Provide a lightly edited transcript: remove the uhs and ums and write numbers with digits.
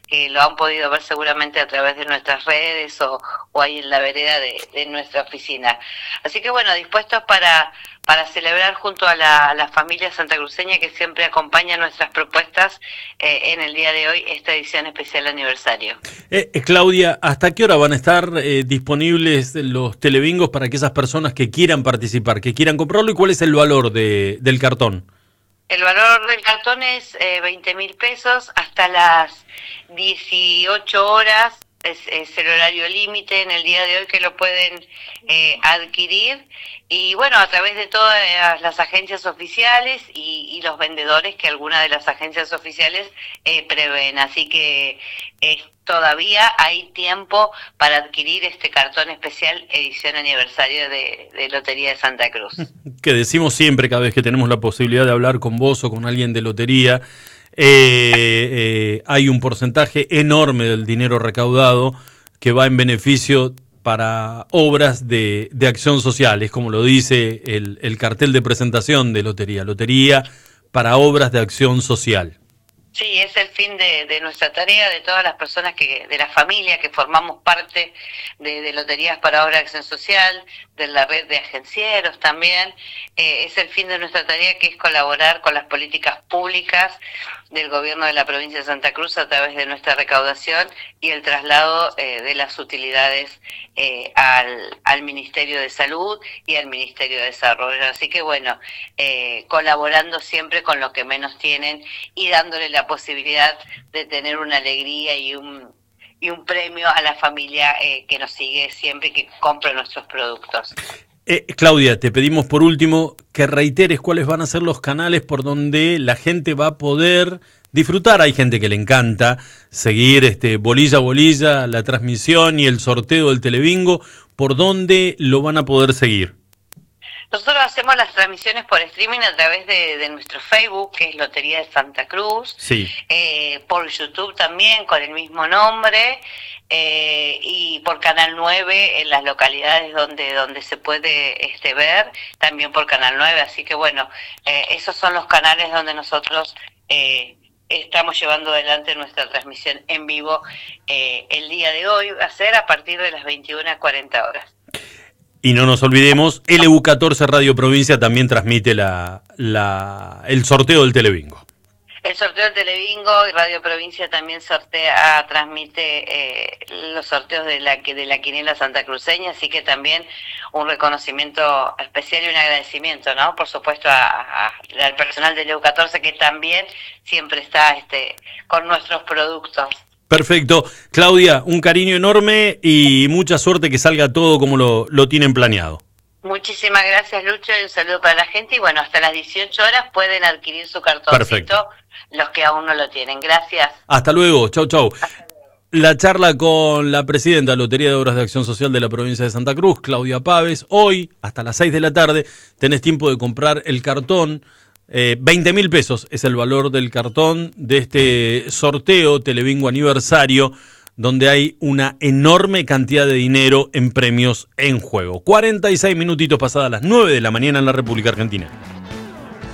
que lo han podido ver seguramente a través de nuestras redes o ahí en la vereda de nuestra oficina. Así que bueno, dispuestos para celebrar junto a la familia santacruceña que siempre acompaña nuestras propuestas en el día de hoy, esta edición especial aniversario. Claudia, ¿hasta qué hora van a estar disponibles los telebingos para aquellas personas que quieran participar, que quieran comprarlo, y cuál es el valor del cartón? El valor del cartón es 20.000 pesos hasta las 18 horas. Es el horario límite en el día de hoy que lo pueden adquirir, y bueno, a través de todas las agencias oficiales y los vendedores que algunas de las agencias oficiales prevén, así que todavía hay tiempo para adquirir este cartón especial edición aniversario de Lotería de Santa Cruz. Que decimos siempre cada vez que tenemos la posibilidad de hablar con vos o con alguien de lotería. Hay un porcentaje enorme del dinero recaudado que va en beneficio para obras de acción social. Es como lo dice el cartel de presentación de Lotería para obras de acción social. Sí, es el fin de nuestra tarea, de todas las personas de la familia que formamos parte de Loterías para Obras de Acción Social, de la red de agencieros también. Es el fin de nuestra tarea, que es colaborar con las políticas públicas del gobierno de la provincia de Santa Cruz a través de nuestra recaudación y el traslado de las utilidades al Ministerio de Salud y al Ministerio de Desarrollo. Así que bueno, colaborando siempre con lo que menos tienen y dándole la posibilidad de tener una alegría y un premio a la familia que nos sigue siempre y que compra nuestros productos. Claudia, te pedimos por último que reiteres cuáles van a ser los canales por donde la gente va a poder disfrutar. Hay gente que le encanta seguir bolilla a bolilla la transmisión y el sorteo del telebingo. ¿Por dónde lo van a poder seguir? Nosotros hacemos las transmisiones por streaming a través de nuestro Facebook, que es Lotería de Santa Cruz, sí. Por YouTube también con el mismo nombre, y por Canal 9 en las localidades donde se puede ver, también por Canal 9, así que bueno, esos son los canales donde nosotros estamos llevando adelante nuestra transmisión en vivo el día de hoy, va a ser a partir de las 21:40 horas. Y no nos olvidemos, LU14 Radio Provincia también transmite el sorteo del telebingo. El sorteo del telebingo, y Radio Provincia también transmite los sorteos de la quiniela santacruceña, así que también un reconocimiento especial y un agradecimiento, ¿no? Por supuesto al personal del LU14 que también siempre está con nuestros productos. Perfecto. Claudia, un cariño enorme y mucha suerte, que salga todo como lo tienen planeado. Muchísimas gracias, Lucho, y un saludo para la gente. Y bueno, hasta las 18 horas pueden adquirir su cartoncito. Perfecto. Los que aún no lo tienen. Gracias. Hasta luego. Chau, chau. La charla con la presidenta de Lotería de Obras de Acción Social de la provincia de Santa Cruz, Claudia Paves. Hoy, hasta las 6 de la tarde, tenés tiempo de comprar el cartón. 20.000 pesos es el valor del cartón de este sorteo telebingo aniversario, donde hay una enorme cantidad de dinero en premios en juego. 46 minutitos pasadas las 9 de la mañana en la República Argentina.